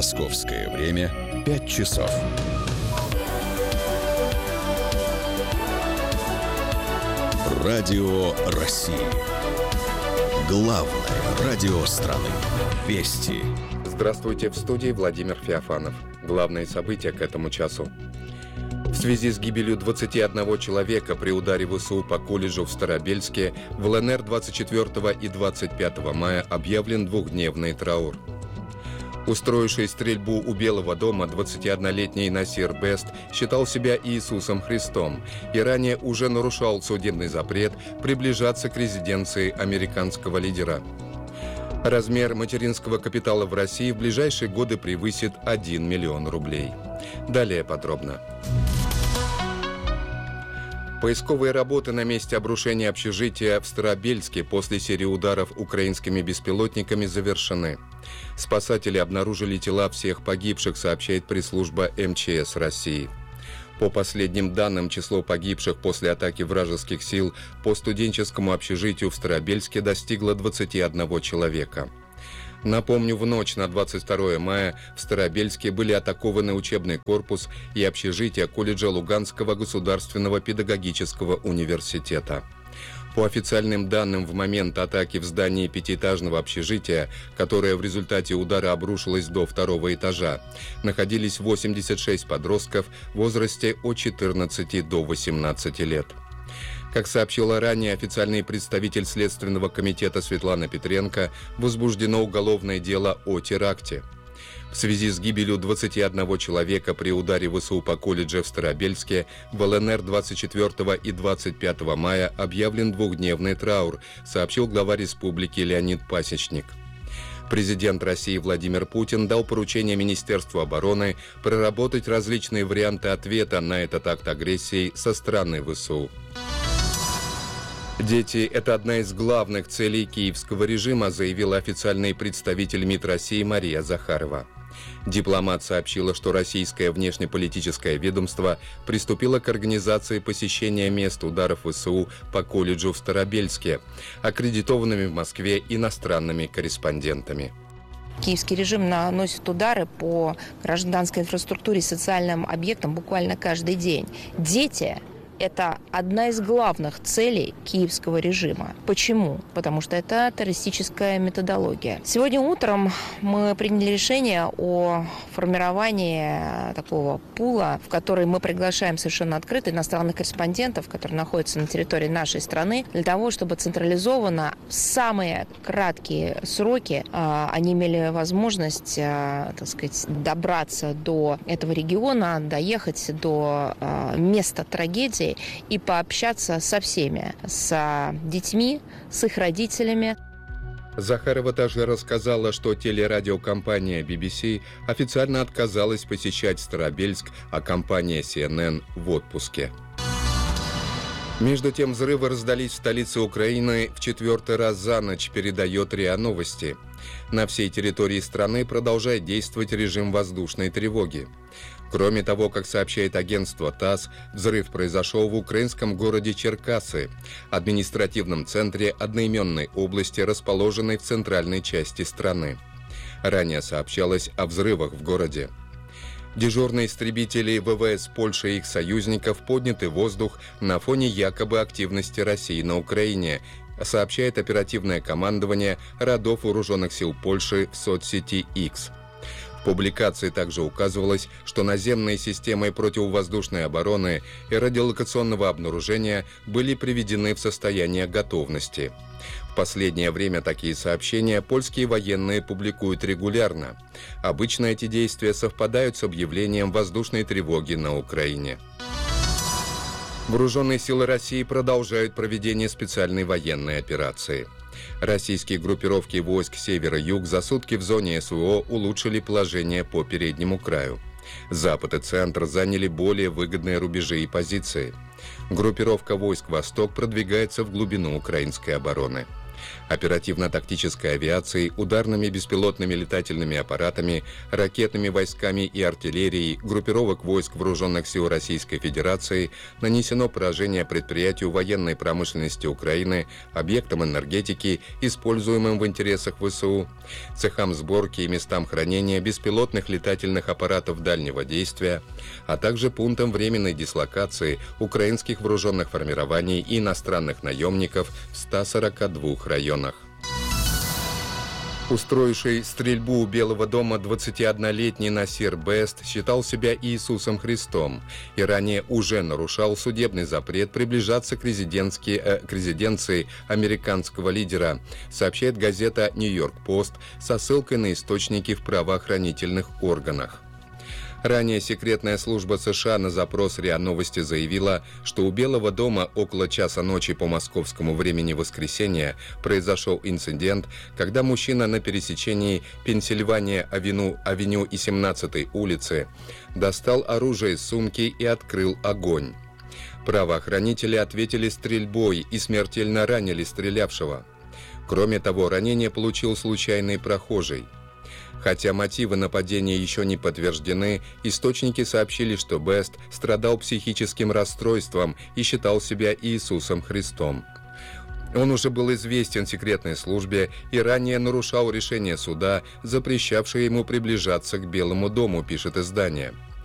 Московское время 5 часов. Радио России. Главное радио страны. Вести. Здравствуйте, в студии Владимир Феофанов. Главные события к этому часу. В связи с гибелью 21 человека при ударе ВСУ по колледжу в Старобельске в ЛНР 24 и 25 мая объявлен двухдневный траур. Устроивший стрельбу у Белого дома 21-летний Насир Бест считал себя Иисусом Христом и ранее уже нарушал судебный запрет приближаться к резиденции американского лидера. Размер материнского капитала в России в ближайшие годы превысит 1 миллион рублей. Далее подробно. Поисковые работы на месте обрушения общежития в Старобельске после серии ударов украинскими беспилотниками завершены. Спасатели обнаружили тела всех погибших, сообщает пресс-служба МЧС России. По последним данным, число погибших после атаки вражеских сил по студенческому общежитию в Старобельске достигло 21 человека. Напомню, в ночь на 22 мая в Старобельске были атакованы учебный корпус и общежитие колледжа Луганского государственного педагогического университета. По официальным данным, в момент атаки в здании пятиэтажного общежития, которое в результате удара обрушилось до второго этажа, находились 86 подростков в возрасте от 14 до 18 лет. Как сообщила ранее официальный представитель Следственного комитета Светлана Петренко, возбуждено уголовное дело о теракте. В связи с гибелью 21 человека при ударе ВСУ по колледжу в Старобельске в ЛНР 24 и 25 мая объявлен двухдневный траур, сообщил глава республики Леонид Пасечник. Президент России Владимир Путин дал поручение Министерству обороны проработать различные варианты ответа на этот акт агрессии со стороны ВСУ. Дети – это одна из главных целей киевского режима, заявила официальный представитель МИД России Мария Захарова. Дипломат сообщила, что российское внешнеполитическое ведомство приступило к организации посещения мест ударов ВСУ по колледжу в Старобельске, аккредитованными в Москве иностранными корреспондентами. Киевский режим наносит удары по гражданской инфраструктуре и социальным объектам буквально каждый день. Дети – это одна из главных целей киевского режима. Почему? Потому что это террористическая методология. Сегодня утром мы приняли решение о формировании такого пула, в который мы приглашаем совершенно открыто иностранных корреспондентов, которые находятся на территории нашей страны, для того, чтобы централизованно в самые краткие сроки они имели возможность, добраться до этого региона, доехать до места трагедии и пообщаться со всеми, с детьми, с их родителями. Захарова также рассказала, что телерадиокомпания BBC официально отказалась посещать Старобельск, а компания CNN в отпуске. Между тем, взрывы раздались в столице Украины в 4-й раз за ночь, передает РИА Новости. На всей территории страны продолжает действовать режим воздушной тревоги. Кроме того, как сообщает агентство ТАСС, взрыв произошел в украинском городе Черкассы, административном центре одноименной области, расположенной в центральной части страны. Ранее сообщалось о взрывах в городе. Дежурные истребители ВВС Польши и их союзников подняты в воздух на фоне якобы активности России на Украине, сообщает оперативное командование родов вооруженных сил Польши в соцсети X. В публикации также указывалось, что наземные системы противовоздушной обороны и радиолокационного обнаружения были приведены в состояние готовности. В последнее время такие сообщения польские военные публикуют регулярно. Обычно эти действия совпадают с объявлением воздушной тревоги на Украине. Вооруженные силы России продолжают проведение специальной военной операции. Российские группировки войск Севера-Юг за сутки в зоне СВО улучшили положение по переднему краю. Запад и Центр заняли более выгодные рубежи и позиции. Группировка войск «Восток» продвигается в глубину украинской обороны. оперативно-тактической авиацией, ударными беспилотными летательными аппаратами, ракетными войсками и артиллерией группировок войск Вооруженных сил Российской Федерации нанесено поражение предприятию военной промышленности Украины, объектам энергетики, используемым в интересах ВСУ, цехам сборки и местам хранения беспилотных летательных аппаратов дальнего действия, а также пунктам временной дислокации украинских вооруженных формирований и иностранных наемников в 142 районах. Устроивший стрельбу у Белого дома 21-летний Насир Бест считал себя Иисусом Христом и ранее уже нарушал судебный запрет приближаться к резиденции американского лидера, сообщает газета «Нью-Йорк Пост» со ссылкой на источники в правоохранительных органах. Ранее секретная служба США на запрос РИА Новости заявила, что у Белого дома около часа ночи по московскому времени воскресенья произошел инцидент, когда мужчина на пересечении Пенсильвания-авеню и 17-й улицы достал оружие из сумки и открыл огонь. Правоохранители ответили стрельбой и смертельно ранили стрелявшего. Кроме того, ранение получил случайный прохожий. Хотя мотивы нападения еще не подтверждены, источники сообщили, что Бест страдал психическим расстройством и считал себя Иисусом Христом. Он уже был известен секретной службе и ранее нарушал решение суда, запрещавшее ему приближаться к Белому дому, пишет издание.